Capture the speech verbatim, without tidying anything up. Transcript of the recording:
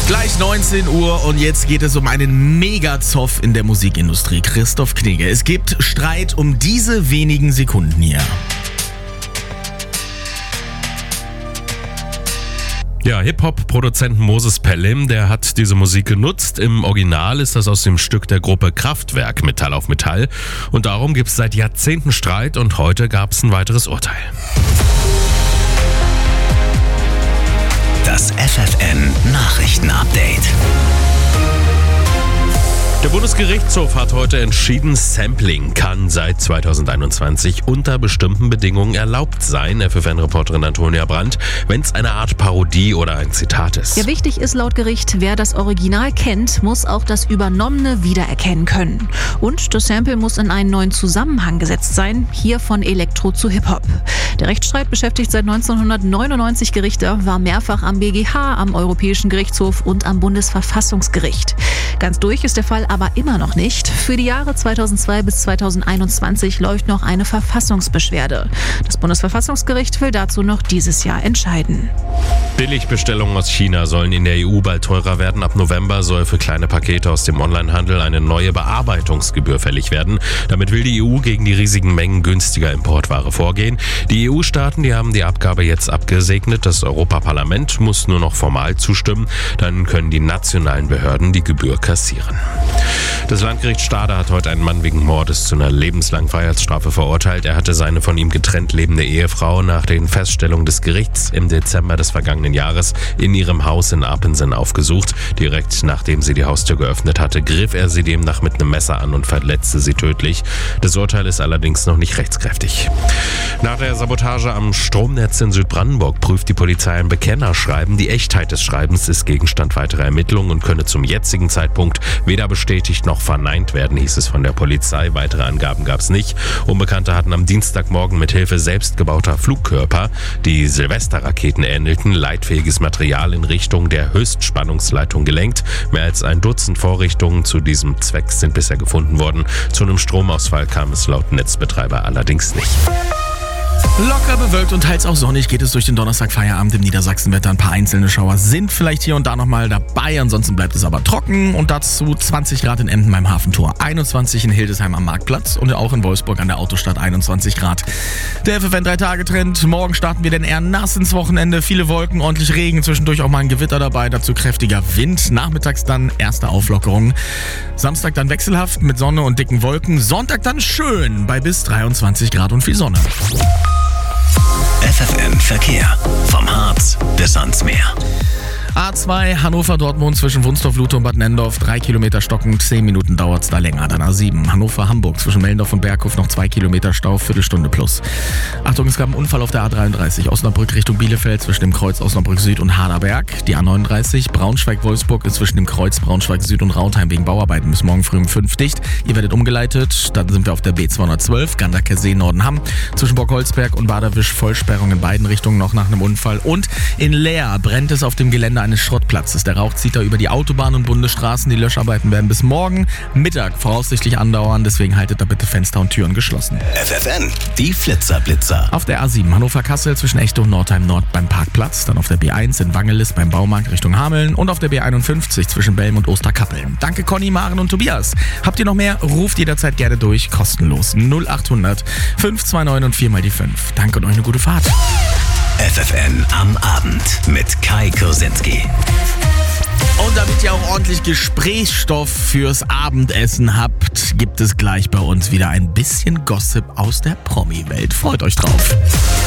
Gleich neunzehn Uhr und jetzt geht es um einen Megazoff in der Musikindustrie. Christoph Knigge, es gibt Streit um diese wenigen Sekunden hier. Ja, Hip-Hop-Produzenten Moses Pelham, der hat diese Musik genutzt. Im Original ist das aus dem Stück der Gruppe Kraftwerk, Metall auf Metall. Und darum gibt es seit Jahrzehnten Streit und heute gab es ein weiteres Urteil. Das F F N Nachrichten-Update. Der Bundesgerichtshof hat heute entschieden, Sampling kann seit zweitausendeinundzwanzig unter bestimmten Bedingungen erlaubt sein, F F N-Reporterin Antonia Brandt, wenn es eine Art Parodie oder ein Zitat ist. Ja, wichtig ist laut Gericht, wer das Original kennt, muss auch das Übernommene wiedererkennen können. Und das Sample muss in einen neuen Zusammenhang gesetzt sein, hier von Elektro zu Hip-Hop. Der Rechtsstreit beschäftigt seit neunzehnhundertneunundneunzig Gerichte, war mehrfach am B G H, am Europäischen Gerichtshof und am Bundesverfassungsgericht. Ganz durch ist der Fall aber immer noch nicht. Für die Jahre zweitausendzwei bis zweitausendeinundzwanzig läuft noch eine Verfassungsbeschwerde. Das Bundesverfassungsgericht will dazu noch dieses Jahr entscheiden. Billigbestellungen aus China sollen in der E U bald teurer werden. Ab November soll für kleine Pakete aus dem Onlinehandel eine neue Bearbeitungsgebühr fällig werden. Damit will die E U gegen die riesigen Mengen günstiger Importware vorgehen. Die E U-Staaten, die haben die Abgabe jetzt abgesegnet. Das Europaparlament muss nur noch formal zustimmen. Dann können die nationalen Behörden die Gebühr kassieren. Das Landgericht Stade hat heute einen Mann wegen Mordes zu einer lebenslangen Freiheitsstrafe verurteilt. Er hatte seine von ihm getrennt lebende Ehefrau nach den Feststellungen des Gerichts im Dezember des vergangenen Jahres in ihrem Haus in Apensen aufgesucht. Direkt nachdem sie die Haustür geöffnet hatte, griff er sie demnach mit einem Messer an und verletzte sie tödlich. Das Urteil ist allerdings noch nicht rechtskräftig. Nach der Sabotage am Stromnetz in Südbrandenburg prüft die Polizei ein Bekennerschreiben. Die Echtheit des Schreibens ist Gegenstand weiterer Ermittlungen und könne zum jetzigen Zeitpunkt weder bestätigt noch verneint werden, hieß es von der Polizei. Weitere Angaben gab es nicht. Unbekannte hatten am Dienstagmorgen mit Hilfe selbstgebauter Flugkörper, die Silvesterraketen ähnelten, leitfähiges Material in Richtung der Höchstspannungsleitung gelenkt. Mehr als ein Dutzend Vorrichtungen zu diesem Zweck sind bisher gefunden worden. Zu einem Stromausfall kam es laut Netzbetreiber allerdings nicht. Locker bewölkt und teils auch sonnig geht es durch den Donnerstag-Feierabend im Niedersachsenwetter. Ein paar einzelne Schauer sind vielleicht hier und da nochmal dabei. Ansonsten bleibt es aber trocken und dazu zwanzig Grad in Emden beim Hafentor, einundzwanzig in Hildesheim am Marktplatz und auch in Wolfsburg an der Autostadt einundzwanzig Grad. Der F F N drei Tage Trend. Morgen starten wir denn eher nass ins Wochenende. Viele Wolken, ordentlich Regen, zwischendurch auch mal ein Gewitter dabei. Dazu kräftiger Wind. Nachmittags dann erste Auflockerung. Samstag dann wechselhaft mit Sonne und dicken Wolken. Sonntag dann schön bei bis dreiundzwanzig Grad und viel Sonne. F F N Verkehr. Vom Harz bis ans Meer. A zwei Hannover-Dortmund zwischen Wunsdorf-Lute und Bad Nennendorf. Drei Kilometer stocken, zehn Minuten dauert es da länger. Dann A sieben Hannover-Hamburg zwischen Mellendorf und Berghof noch zwei Kilometer Stau, Viertelstunde plus. Achtung, es gab einen Unfall auf der A dreiunddreißig Osnabrück Richtung Bielefeld zwischen dem Kreuz Osnabrück Süd und Haderberg. Die A neununddreißig Braunschweig-Wolfsburg ist zwischen dem Kreuz Braunschweig Süd und Rautheim wegen Bauarbeiten bis morgen früh um fünf dicht. Ihr werdet umgeleitet. Dann sind wir auf der B zweihundertzwölf Ganderker-See Nordenham. Zwischen Burgholzberg und Baderwisch Vollsperrung in beiden Richtungen noch nach einem Unfall. Und in Leer brennt es auf dem Gelände eines Schrottplatzes. Der Rauch zieht da über die Autobahn und Bundesstraßen. Die Löscharbeiten werden bis morgen Mittag voraussichtlich andauern. Deswegen haltet da bitte Fenster und Türen geschlossen. F F N, die Flitzer-Blitzer. Auf der A sieben Hannover-Kassel zwischen Echte und Nordheim Nord beim Parkplatz. Dann auf der B eins in Wangelis beim Baumarkt Richtung Hameln. Und auf der B einundfünfzig zwischen Belm und Osterkappeln. Danke Conny, Maren und Tobias. Habt ihr noch mehr? Ruft jederzeit gerne durch. Kostenlos. null achthundert fünf zwei neun und vier mal die fünf. Danke und euch eine gute Fahrt. F F N am Abend mit Kai Kursinski. Und damit ihr auch ordentlich Gesprächsstoff fürs Abendessen habt, gibt es gleich bei uns wieder ein bisschen Gossip aus der Promi-Welt. Freut euch drauf.